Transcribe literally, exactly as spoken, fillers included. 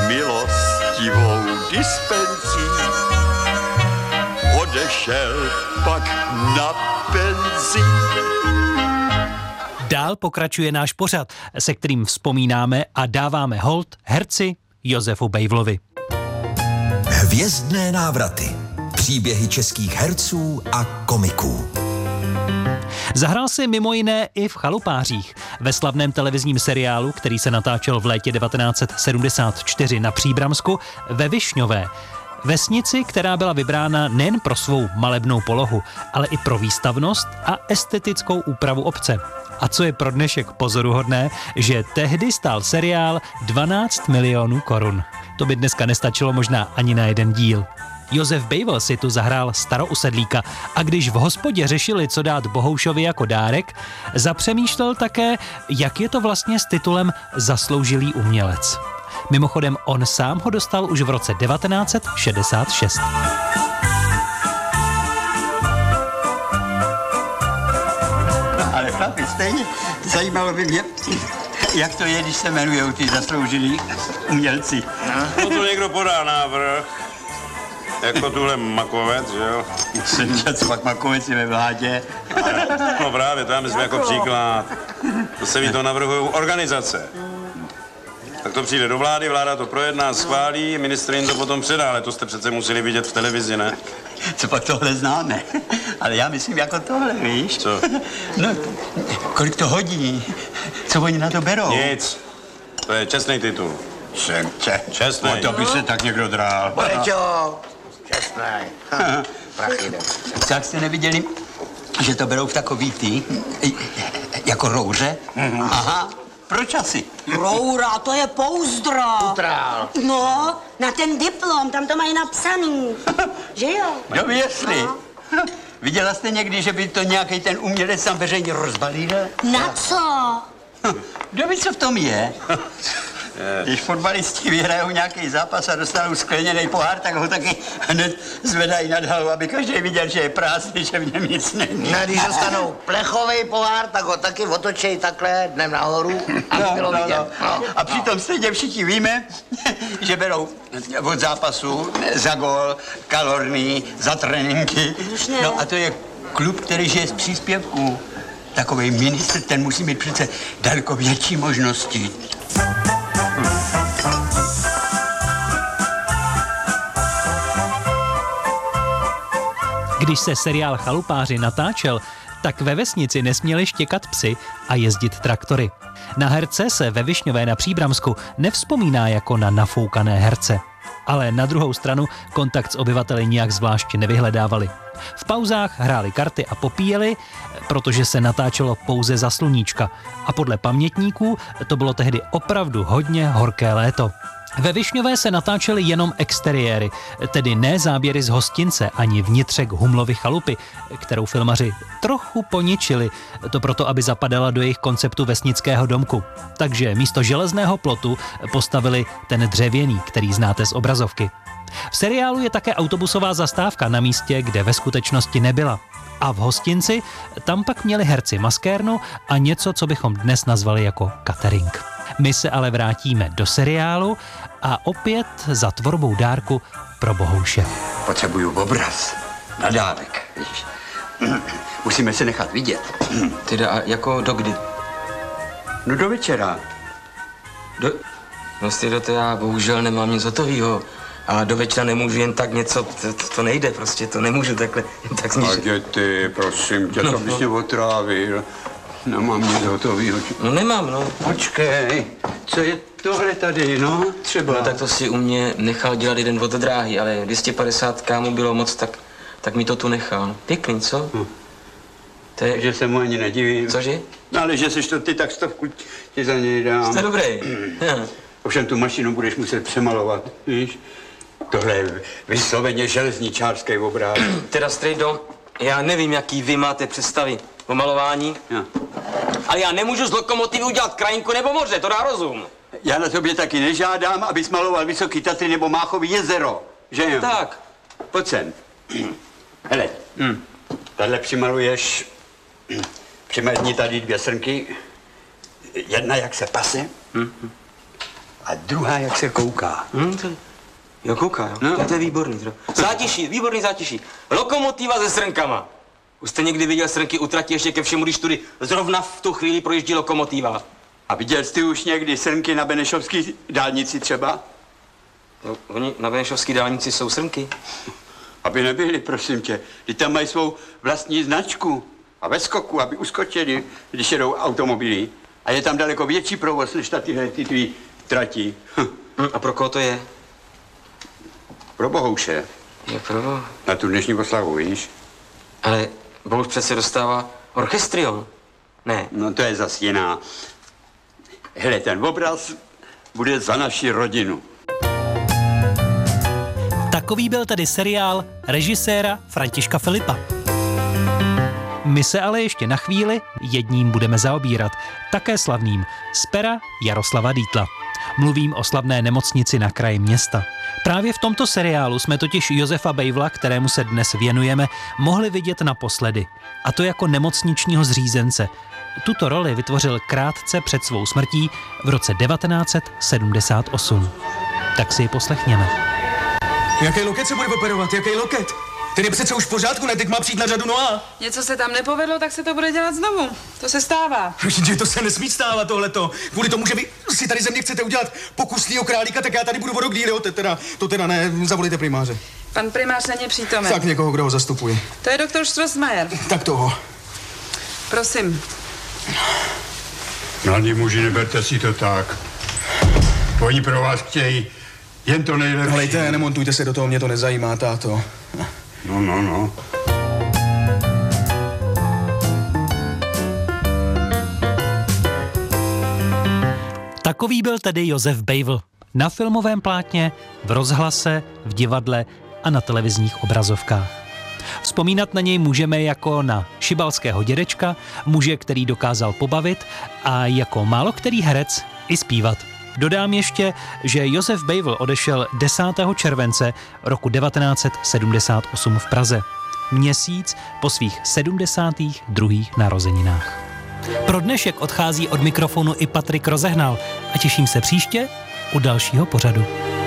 milostivou dispenzí. Odešel pak na penzi. Dál pokračuje náš pořad, se kterým vzpomínáme a dáváme hold herci Josefu Bejvlovi. Hvězdné návraty. Příběhy českých herců a komiků. Zahrál si mimo jiné i v Chalupářích, ve slavném televizním seriálu, který se natáčel v létě devatenáct set sedmdesát čtyři na Příbramsku, ve Višňové. Vesnici, která byla vybrána nejen pro svou malebnou polohu, ale i pro výstavnost a estetickou úpravu obce. A co je pro dnešek pozoruhodné, že tehdy stál seriál dvanáct milionů korun. To by dneska nestačilo možná ani na jeden díl. Josef Bejvl si tu zahrál starousedlíka a když v hospodě řešili, co dát Bohoušovi jako dárek, zapřemýšlel také, jak je to vlastně s titulem zasloužilý umělec. Mimochodem, on sám ho dostal už v roce devatenáct set šedesát šest. Ale chlapi, stejně zajímalo by mě, jak to je, když se jmenujou ty zasloužilí umělci. No tu někdo podá návrh, jako tuhle Makovec, že jo? Jsem dělal, co pak Makovec je ve vládě. No právě, to já myslím jako příklad. To se mi to navrhují organizace. Tak to přijde do vlády, vláda to projedná, schválí, ministr jim to potom předá, ale to jste přece museli vidět v televizi, ne? Co pak tohle známe? Ale já myslím jako tohle, víš? Co? No, kolik to hodí? Co oni na to berou? Nic. To je čestný titul. Jsem če. Čestný. No, to by se tak někdo drál. Boreťo, čestný. Prachy jde. Tak jste neviděli, že to berou v takový ty, jako rouře? Mm-hmm. Aha. Proč asi? Roura, to je pouzdro. Utrál. No, na ten diplom, tam to mají napsaný. Že jo? Kdo ví, jestli. No. Viděla jste někdy, že by to nějaký ten umělec tam veřejně rozbalil? Na co? Kdo ví, co v tom je? Když fotbalisti vyhrajou nějaký zápas a dostanou skleněný pohár, tak ho taky hned zvedají nad hlavu, aby každý viděl, že je prázdný, že v něm nic není. No, když dostanou plechový pohár, tak ho taky otočej takhle dnem nahoru, aby no, bylo no, vidět. no. No. A přitom stejně všichni víme, že berou od zápasu za gól, kalorný, za tréninky. No a to je klub, který žije z příspěvků. Takový ministr, ten musí mít přece daleko větší možnosti. Když se seriál Chalupáři natáčel, tak ve vesnici nesměli štěkat psy a jezdit traktory. Na herce se ve Višňové na Příbramsku nevzpomíná jako na nafoukané herce. Ale na druhou stranu kontakt s obyvateli nijak zvlášť nevyhledávali. V pauzách hráli karty a popíjeli, protože se natáčelo pouze za sluníčka. A podle pamětníků to bylo tehdy opravdu hodně horké léto. Ve Višňové se natáčely jenom exteriéry, tedy ne záběry z hostince ani vnitřek Humlovy chalupy, kterou filmaři trochu poničili, to proto, aby zapadala do jejich konceptu vesnického domku. Takže místo železného plotu postavili ten dřevěný, který znáte z obrazovky. V seriálu je také autobusová zastávka na místě, kde ve skutečnosti nebyla. A v hostinci tam pak měli herci maskérnu a něco, co bychom dnes nazvali jako catering. My se ale vrátíme do seriálu a opět za tvorbou dárku pro Bohouše. Potřebuju obraz. Na dárek, víš. Musíme se nechat vidět. Teda a jako do kdy? No do večera. Do... Vlastně do to já bohužel nemám nic hotovýho. A do večera nemůžu jen tak něco, to, to nejde prostě, to nemůžu takhle jen tak snížit. A děti, prosím tě, no, to bys no. mě otrávil. Nemám nic hotovýho. No nemám, no. Počkej, co je tohle tady, no? Třeba. No tak to si u mě nechal dělat jeden od dráhy, ale dvě stě padesát mu bylo moc, tak, tak mi to tu nechal. Pěkný, co? Hm. To je... Že se mu ani nedivím. Cože? No ale že jsi to ty, tak stovku ti za něj dám. Jste dobrý. Ovšem tu mašinu budeš muset přemalovat, víš? Tohle je vysloveně železničářský obrázek. Teda strejdo, já nevím, jaký vy máte představy o malování, ja. ale já nemůžu z lokomotivy udělat krajinku nebo moře, to dá rozum. Já na tobě taky nežádám, abys maloval Vysoký Tatry nebo Máchový jezero, že jo? Tak. Pojď sem. Hele, hm. Tahle přimaluješ, přimalní tady dvě srnky, jedna jak se pase, hm. A a druhá, jak se kouká. Hm, to, jo, kouká, jo. No. To, to je výborný. To. Zátiší, výborný zátiší. Lokomotiva se srnkama. Už jste někdy viděl srnky u trati ještě ke všemu, když tudy zrovna v tu chvíli projíždí lokomotiva? A viděl jsi už někdy srnky na Benešovské dálnici třeba? No, oni na Benešovské dálnici jsou srnky. Aby nebyli, prosím tě. Ty tam mají svou vlastní značku. A ve skoku, aby uskočili, když jedou automobily. A je tam daleko větší provoz, než ta tyhle ty tvý trati. Hm. Hm, a pro koho to je? Pro Bohouše. Je pro... Na tu dnešní oslavu, víš? Ale Bohuš přece dostává orchestrion. Ne. No to je zas jiná. Hele, ten obraz bude za naši rodinu. Takový byl tedy seriál režiséra Františka Filipa. My se ale ještě na chvíli jedním budeme zaobírat, také slavným, z pera Jaroslava Dietla. Mluvím o slavné nemocnici na kraji města. Právě v tomto seriálu jsme totiž Josefa Bejvla, kterému se dnes věnujeme, mohli vidět naposledy. A to jako nemocničního zřízence. Tuto roli vytvořil krátce před svou smrtí v roce devatenáct set sedmdesát osm. Tak si ji poslechněme. Jaký loket se bude operovat? Jaký loket? Ten je přece už v pořádku, ne? Teď má přijít na řadu Noa. Něco se tam nepovedlo, tak se to bude dělat znovu. To se stává. Že to se nesmí stávat tohleto. Kvůli tomu, že vy si tady ze mě chcete udělat pokusnýho králíka, tak já tady budu vodok díl, jo? To teda, to teda ne, zavolejte primáře. Pan primář není přítomen. Tak někoho, kdo ho zastupuje. To je doktor Strossmayer. Tak toho. Prosím. Mladí muži, neberte si to tak. Oni pro vás chtějí jen to nejlepší. Hlejte, nemontujte se do toho, mě to nezajímá, táto. No, no, no. Takový byl tedy Josef Bejvl. Na filmovém plátně, v rozhlase, v divadle a na televizních obrazovkách. Vzpomínat na něj můžeme jako na šibalského dědečka, muže, který dokázal pobavit, a jako málo který herec i zpívat. Dodám ještě, že Josef Bejvl odešel desátého července roku devatenáct set sedmdesát osm v Praze. Měsíc po svých sedmdesátých druhých narozeninách. Pro dnešek odchází od mikrofonu i Patrik Rozehnal a těším se příště u dalšího pořadu.